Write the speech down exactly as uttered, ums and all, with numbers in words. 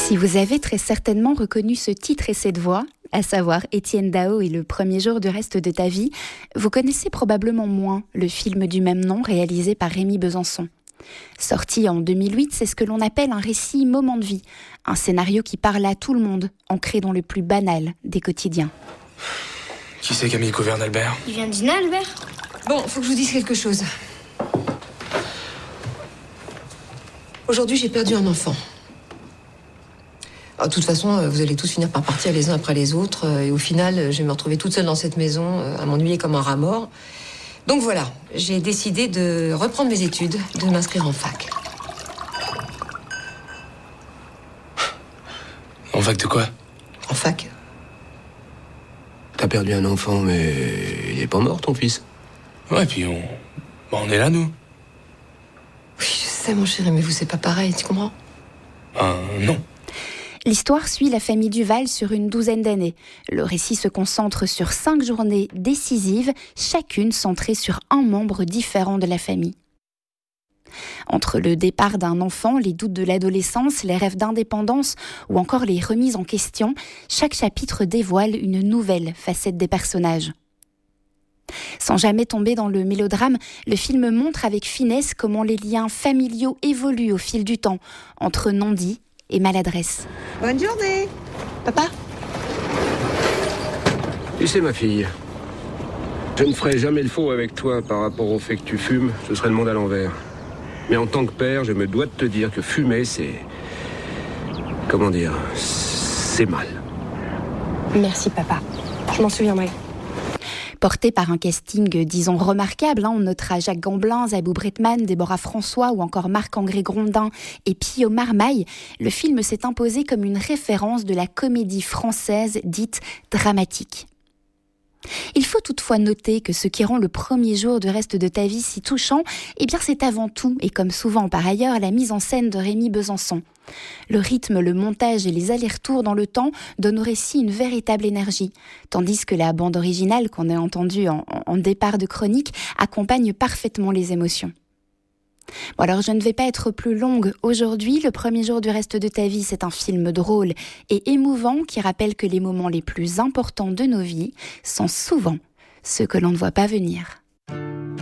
Si vous avez très certainement reconnu ce titre et cette voix, à savoir Étienne Daho et Le premier jour du reste de ta vie, vous connaissez probablement moins le film du même nom réalisé par Rémy Besançon. Sorti en deux mille huit, c'est ce que l'on appelle un récit moment de vie, un scénario qui parle à tout le monde, ancré dans le plus banal des quotidiens. Qui c'est Camille Couverne-Albert ? Il vient de dîner, Albert ? Bon, faut que je vous dise quelque chose. Aujourd'hui, j'ai perdu un enfant. De toute façon, vous allez tous finir par partir les uns après les autres. Et au final, je vais me retrouver toute seule dans cette maison, à m'ennuyer comme un rat mort. Donc voilà, j'ai décidé de reprendre mes études, de m'inscrire en fac. En fac de quoi ? En fac. T'as perdu un enfant, mais il est pas mort, ton fils. Ouais, puis on... Bon, on est là, nous. Oui, je sais, mon chéri, mais vous, c'est pas pareil, tu comprends ? Euh, non. L'histoire suit la famille Duval sur une douzaine d'années. Le récit se concentre sur cinq journées décisives, chacune centrée sur un membre différent de la famille. Entre le départ d'un enfant, les doutes de l'adolescence, les rêves d'indépendance ou encore les remises en question, chaque chapitre dévoile une nouvelle facette des personnages. Sans jamais tomber dans le mélodrame, le film montre avec finesse comment les liens familiaux évoluent au fil du temps, entre non-dits et maladresse. Bonne journée. Papa ? Tu sais, ma fille, je ne ferai jamais le faux avec toi par rapport au fait que tu fumes, ce serait le monde à l'envers. Mais en tant que père, je me dois de te dire que fumer, c'est... Comment dire ? C'est mal. Merci, papa. Je m'en souviendrai. Porté par un casting, disons, remarquable, hein, on notera Jacques Gamblin, Zabou Bretman, Déborah François ou encore Marc-André Grondin et Pio Marmaille, le film s'est imposé comme une référence de la comédie française dite dramatique. Il faut toutefois noter que ce qui rend Le premier jour du reste de ta vie si touchant, eh bien c'est avant tout, et comme souvent par ailleurs, la mise en scène de Rémy Besançon. Le rythme, le montage et les allers-retours dans le temps donnent au récit une véritable énergie, tandis que la bande originale qu'on a entendue en, en départ de chronique accompagne parfaitement les émotions. Bon alors je ne vais pas être plus longue aujourd'hui, Le premier jour du reste de ta vie, c'est un film drôle et émouvant qui rappelle que les moments les plus importants de nos vies sont souvent ceux que l'on ne voit pas venir.